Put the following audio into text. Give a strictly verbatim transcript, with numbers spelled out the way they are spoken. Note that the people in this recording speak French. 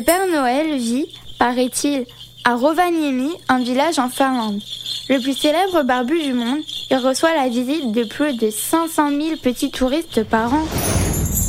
Le Père Noël vit, paraît-il, à Rovaniemi, un village en Finlande. Le plus célèbre barbu du monde, il reçoit la visite de plus de cinq cent mille petits touristes par an.